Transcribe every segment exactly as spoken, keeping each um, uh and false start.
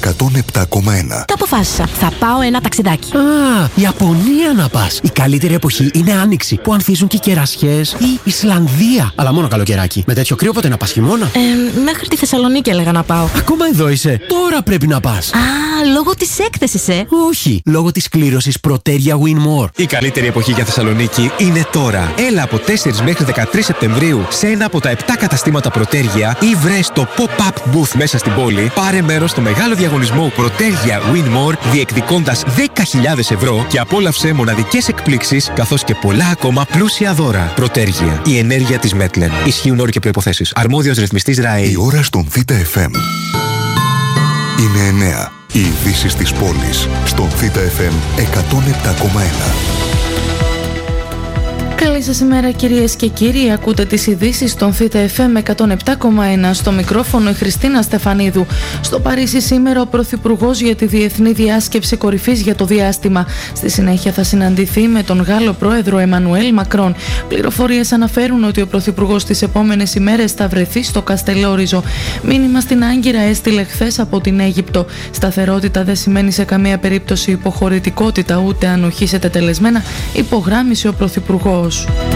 εκατόν επτά κόμμα ένα. Τα αποφάσισα. Θα πάω ένα ταξιδάκι. Α, Ιαπωνία να πας. Η καλύτερη εποχή είναι άνοιξη, που ανθίζουν και οι κερασιές. Ή Ισλανδία. Αλλά μόνο καλοκαιράκι. Με τέτοιο κρύο πότε να πας, χειμώνα? Ε, μέχρι τη Θεσσαλονίκη έλεγα να πάω. Ακόμα εδώ είσαι. Τώρα πρέπει να πας. Α, λόγω της έκθεσης, ε. Όχι, λόγω της κλήρωσης Proteria Win More. Η καλύτερη εποχή για Θεσσαλονίκη είναι τώρα. Έλα από τέσσερις μέχρι δεκατρείς Σεπτεμβρίου σε ένα από τα επτά καταστήματα Proteria ή βρες το pop-up booth μέσα στην πόλη. Πάρε μέρος στο μεγάλο διαγωνισμό Proteria Win More, διεκδικώντας δέκα χιλιάδες ευρώ και απόλαυσε μοναδικές εκπλήξεις καθώς και πολλά ακόμα πλούσια δώρα. Proteria, η ενέργεια της Μέτλεν. Ισχύουν όροι και προϋποθέσεις. Αρμόδιος ρυθμιστής ΡΑΕ. Η ώρα στον Θήτα εφ εμ είναι εννέα. Οι ειδήσεις της πόλης στον Θήτα εφ εμ εκατόν επτά κόμμα ένα. Καλή σας ημέρα κυρίες και κύριοι, ακούτε τις ειδήσεις στον Θήτα εφ εμ εκατόν επτά κόμμα ένα. Στο μικρόφωνο η Χριστίνα Στεφανίδου. Στο Παρίσι σήμερα ο Πρωθυπουργός για τη Διεθνή Διάσκεψη Κορυφής για το Διάστημα. Στη συνέχεια θα συναντηθεί με τον Γάλλο Πρόεδρο Εμμανουέλ Μακρόν. Πληροφορίες αναφέρουν ότι ο Πρωθυπουργός τις επόμενες ημέρες θα βρεθεί στο Καστελόριζο. Μήνυμα στην Άγκυρα έστειλε χθες από την Αίγυπτο. Σταθερότητα δεν σημαίνει σε καμία περίπτωση υποχωρητικότητα ούτε ανοχή σε τετελεσμένα, υπογράμμισε ο Πρωθυπουργός.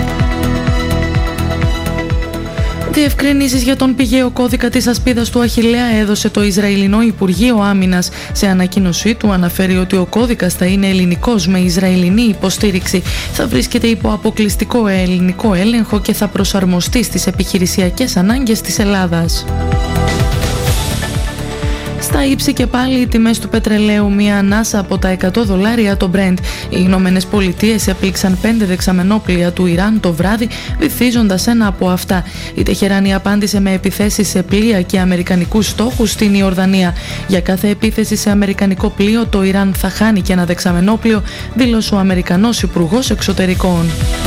Διευκρινήσεις για τον πηγαίο κώδικα της ασπίδας του Αχιλλέα έδωσε το Ισραηλινό Υπουργείο Άμυνας. Σε ανακοίνωσή του αναφέρει ότι ο κώδικας θα είναι ελληνικός με Ισραηλινή υποστήριξη, θα βρίσκεται υπό αποκλειστικό ελληνικό έλεγχο και θα προσαρμοστεί στις επιχειρησιακές ανάγκες της Ελλάδας. Στα ύψη και πάλι οι τιμές του πετρελαίου, μία ανάσα από τα εκατό δολάρια το Brent. Οι Ηνωμένες Πολιτείες έπληξαν πέντε δεξαμενόπλοια του Ιράν το βράδυ, βυθίζοντας ένα από αυτά. Η Τεχεράνη απάντησε με επιθέσεις σε πλοία και αμερικανικούς στόχους στην Ιορδανία. Για κάθε επίθεση σε αμερικανικό πλοίο, το Ιράν θα χάνει και ένα δεξαμενόπλοιο, δήλωσε ο Αμερικανός Υπουργός Εξωτερικών.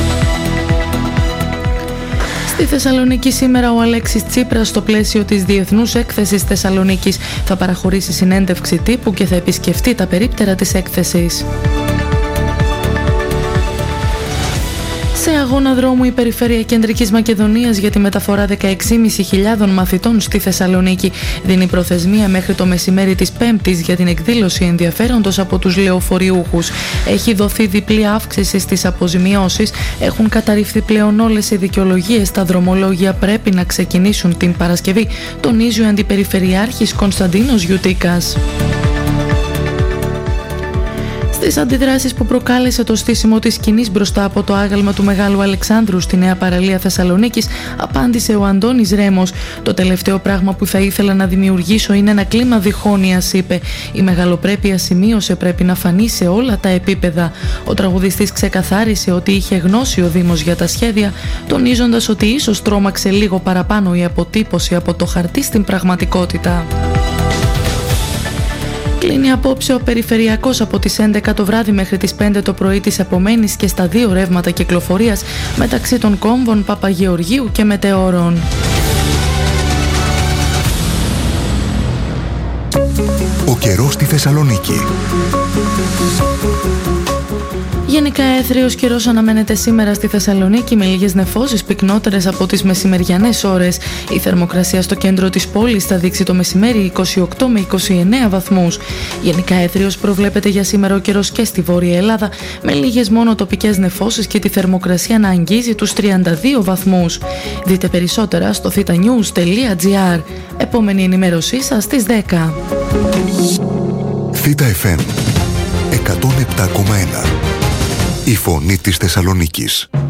Στη Θεσσαλονίκη σήμερα ο Αλέξης Τσίπρας, στο πλαίσιο της Διεθνούς Έκθεσης Θεσσαλονίκης, θα παραχωρήσει συνέντευξη τύπου και θα επισκεφτεί τα περίπτερα της έκθεσης. Σε αγώνα δρόμου η Περιφέρεια Κεντρικής Μακεδονίας για τη μεταφορά δεκαέξι χιλιάδες πεντακόσιων μαθητών στη Θεσσαλονίκη δίνει προθεσμία μέχρι το μεσημέρι της Πέμπτης για την εκδήλωση ενδιαφέροντος από τους λεωφοριούχους. Έχει δοθεί διπλή αύξηση στις αποζημιώσεις, έχουν καταρριφθεί πλέον όλες οι δικαιολογίες, τα δρομολόγια πρέπει να ξεκινήσουν την Παρασκευή, τονίζει ο Αντιπεριφερειάρχης Κωνσταντίνος Γιουτίκας. Στις αντιδράσεις που προκάλεσε το στήσιμο της σκηνής μπροστά από το άγαλμα του Μεγάλου Αλεξάνδρου στη Νέα Παραλία Θεσσαλονίκης, απάντησε ο Αντώνης Ρέμος. «Το τελευταίο πράγμα που θα ήθελα να δημιουργήσω είναι ένα κλίμα διχόνοιας», είπε. «Η μεγαλοπρέπεια», σημείωσε, «πρέπει να φανεί σε όλα τα επίπεδα». Ο τραγουδιστής ξεκαθάρισε ότι είχε γνώση ο Δήμος για τα σχέδια, τονίζοντας ότι ίσως τρόμαξε λίγο παραπάνω η αποτύπωση από το χαρτί στην πραγματικότητα. Κλείνει απόψε ο περιφερειακός από τις έντεκα το βράδυ μέχρι τις πέντε το πρωί της επομένης και στα δύο ρεύματα κυκλοφορίας μεταξύ των κόμβων Παπαγεωργίου και Μετεώρων. Ο καιρός στη Θεσσαλονίκη. Γενικά έθριος καιρός αναμένεται σήμερα στη Θεσσαλονίκη με λίγες νεφώσεις πυκνότερες από τις μεσημεριανές ώρες. Η θερμοκρασία στο κέντρο της πόλης θα δείξει το μεσημέρι είκοσι οκτώ με είκοσι εννέα βαθμούς. Γενικά έθριος προβλέπεται για σήμερα ο καιρός και στη Βόρεια Ελλάδα με λίγες μόνο τοπικές νεφώσεις και τη θερμοκρασία να αγγίζει τους τριάντα δύο βαθμούς. Δείτε περισσότερα στο θήτα νιους τελεία τζι άρ. Επόμενη ενημέρωσή σας στις δέκα. Θήτα εφ εμ εκατόν επτά κόμμα ένα. Η φωνή της Θεσσαλονίκης.